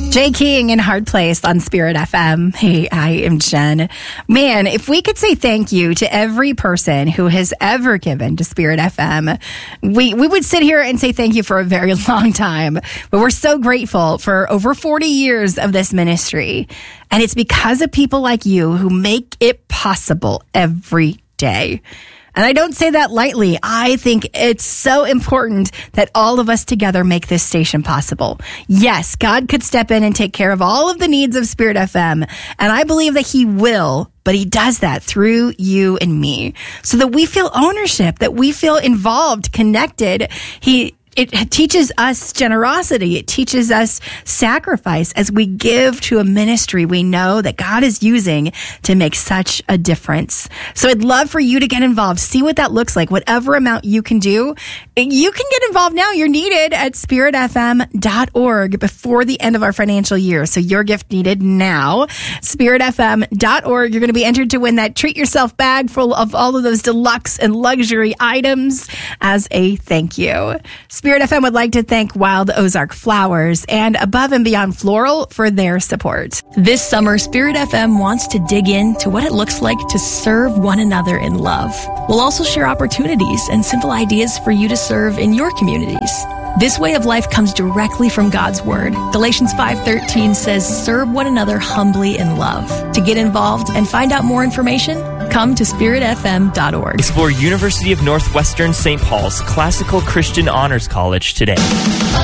Jay King in Hard Place on Spirit FM. Hey, I am Jen. Man, if we could say thank you to every person who has ever given to Spirit FM, we would sit here and say thank you for a very long time. But we're so grateful for over 40 years of this ministry. And it's because of people like you who make it possible every day. And I don't say that lightly. I think it's so important that all of us together make this station possible. Yes, God could step in and take care of all of the needs of Spirit FM. And I believe that he will, but he does that through you and me so that we feel ownership, that we feel involved, connected. It teaches us generosity. It teaches us sacrifice as we give to a ministry we know that God is using to make such a difference. So I'd love for you to get involved. See what that looks like. Whatever amount you can do, you can get involved now. You're needed at spiritfm.org before the end of our financial year. So your gift needed now. Spiritfm.org. You're going to be entered to win that treat yourself bag full of all of those deluxe and luxury items as a thank you. Spirit FM would like to thank Wild Ozark Flowers and Above and Beyond Floral for their support. This summer, Spirit FM wants to dig into what it looks like to serve one another in love. We'll also share opportunities and simple ideas for you to serve in your communities. This way of life comes directly from God's Word. Galatians 5:13 says, serve one another humbly in love. To get involved and find out more information, come to spiritfm.org. Explore University of Northwestern St. Paul's Classical Christian Honors College today.